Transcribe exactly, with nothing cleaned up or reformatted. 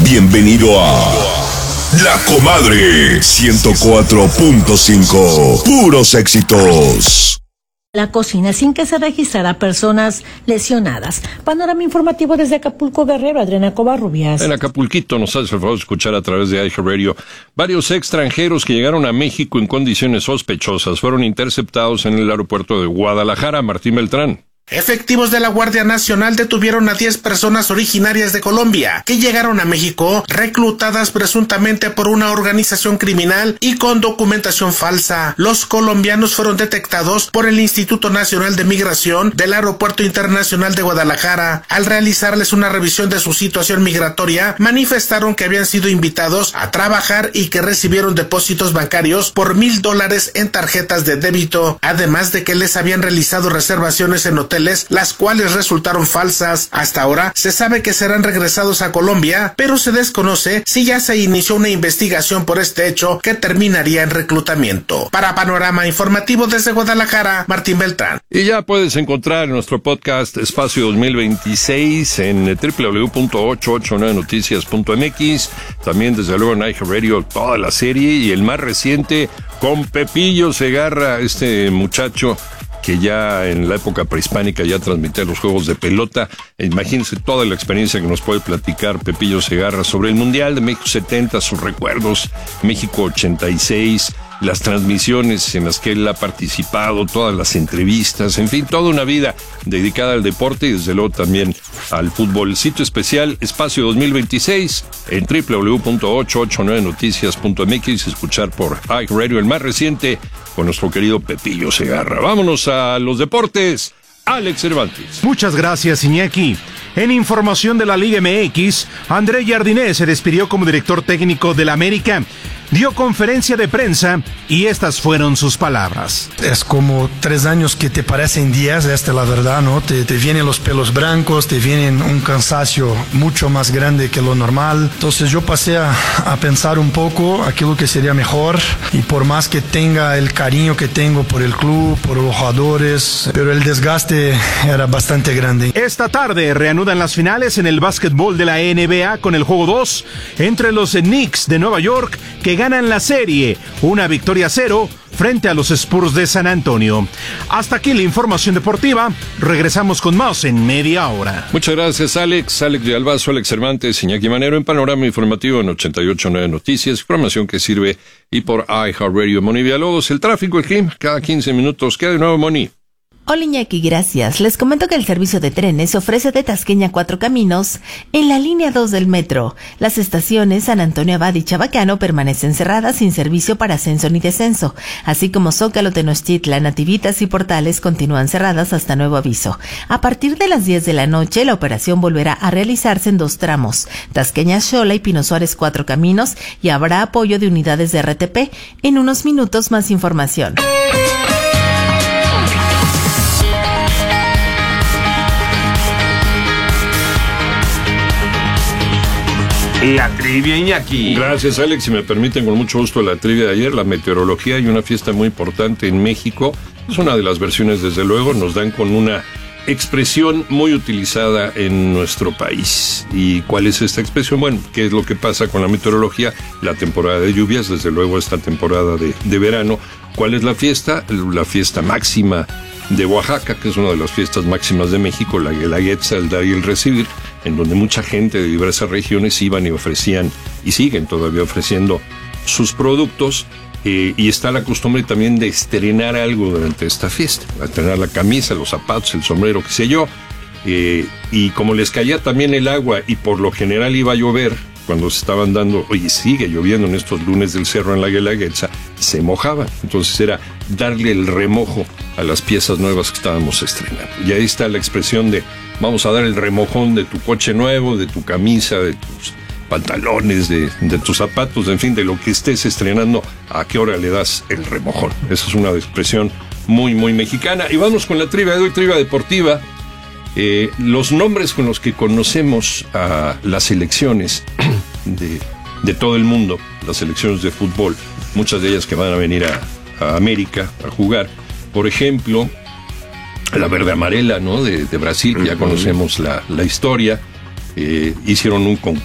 Bienvenido a La Comadre ciento cuatro punto cinco. Puros éxitos. La cocina sin que se registrara personas lesionadas. Panorama informativo desde Acapulco, Guerrero, Adriana Covarrubias. En Acapulquito nos hace el favor de escuchar a través de iHeartRadio. Varios extranjeros que llegaron a México en condiciones sospechosas fueron interceptados en el aeropuerto de Guadalajara. Martín Beltrán. Efectivos de la Guardia Nacional detuvieron a diez personas originarias de Colombia que llegaron a México reclutadas presuntamente por una organización criminal y con documentación falsa. Los colombianos fueron detectados por el Instituto Nacional de Migración del Aeropuerto Internacional de Guadalajara. Al realizarles una revisión de su situación migratoria, manifestaron que habían sido invitados a trabajar y que recibieron depósitos bancarios por mil dólares en tarjetas de débito, además de que les habían realizado reservaciones en hoteles, las cuales resultaron falsas. Hasta ahora se sabe que serán regresados a Colombia, pero se desconoce si ya se inició una investigación por este hecho que terminaría en reclutamiento. Para Panorama Informativo desde Guadalajara, Martín Beltrán. Y ya puedes encontrar en nuestro podcast Espacio dos mil veintiséis en doble u doble u doble u punto ochocientos ochenta y nueve noticias punto m x, también desde luego en iHeartRadio toda la serie y el más reciente con Pepillo Segarra, este muchacho que ya en la época prehispánica ya transmitía los juegos de pelota. Imagínense toda la experiencia que nos puede platicar Pepillo Segarra sobre el Mundial de México setenta, sus recuerdos, México ochenta y seis, las transmisiones en las que él ha participado, todas las entrevistas, en fin, toda una vida dedicada al deporte y desde luego también al fútbol. Sitio especial Espacio dos mil veintiséis en doble u doble u doble u punto ochocientos ochenta y nueve noticias punto m x, escuchar por iHeartRadio el más reciente con nuestro querido Pepillo Segarra. Vámonos a los deportes. Alex Cervantes. Muchas gracias, Iñaki. En información de la Liga M X, André Jardine se despidió como director técnico del América. Dio conferencia de prensa y estas fueron sus palabras. Es como tres años que te parecen días, esta es la verdad, ¿no? Te, te vienen los pelos blancos, te vienen un cansancio mucho más grande que lo normal. Entonces yo pasé a, a pensar un poco aquello que sería mejor, y por más que tenga el cariño que tengo por el club, por los jugadores, pero el desgaste era bastante grande. Esta tarde reanudan las finales en el básquetbol de la N B A con el juego dos entre los Knicks de Nueva York, que ganan la serie, una victoria a cero frente a los Spurs de San Antonio. Hasta aquí la información deportiva. Regresamos con más en media hora. Muchas gracias, Alex. Alex de Albazo, Alex Cervantes, Iñaki Manero en Panorama Informativo en ochenta y ocho punto nueve Noticias, información que sirve y por iHeartRadio. Moni Villalobos, el tráfico, el clima, cada quince minutos. ¿Qué de nuevo, Moni? Hola Iñaki, gracias. Les comento que el servicio de trenes se ofrece de Tasqueña a Cuatro Caminos en la línea dos del metro. Las estaciones San Antonio Abad y Chabacano permanecen cerradas sin servicio para ascenso ni descenso, así como Zócalo, Tenochtitlan, Nativitas y Portales continúan cerradas hasta nuevo aviso. A partir de las diez de la noche, la operación volverá a realizarse en dos tramos, Tasqueña Xola y Pino Suárez Cuatro Caminos, y habrá apoyo de unidades de R T P. En unos minutos más información. La trivia, Iñaki. Gracias, Alex. Si me permiten, con mucho gusto la trivia de ayer, la meteorología y una fiesta muy importante en México. Es una de las versiones, desde luego, nos dan con una expresión muy utilizada en nuestro país. ¿Y cuál es esta expresión? Bueno, ¿qué es lo que pasa con la meteorología? La temporada de lluvias, desde luego esta temporada de, de verano. ¿Cuál es la fiesta? La fiesta máxima de Oaxaca, que es una de las fiestas máximas de México, la Guelaguetza, el dar y el recibir, en donde mucha gente de diversas regiones iban y ofrecían, y siguen todavía ofreciendo sus productos, eh, y está la costumbre también de estrenar algo durante esta fiesta, estrenar la camisa, los zapatos, el sombrero, qué sé yo, eh, y como les caía también el agua, y por lo general iba a llover, cuando se estaban dando, oye, sigue lloviendo en estos lunes del cerro en la Guelaguetza, se mojaban. Entonces era darle el remojo a las piezas nuevas que estábamos estrenando. Y ahí está la expresión de, vamos a dar el remojón de tu coche nuevo, de tu camisa, de tus pantalones, de, de tus zapatos, en fin, de lo que estés estrenando, ¿a qué hora le das el remojón? Esa es una expresión muy, muy mexicana. Y vamos con la trivia de hoy, trivia deportiva. Eh, los nombres con los que conocemos a las selecciones de, de todo el mundo, las selecciones de fútbol, muchas de ellas que van a venir a, a América a jugar. Por ejemplo, la verde amarela, ¿no? De, de Brasil, que ya conocemos la, la historia. Eh, hicieron un concurso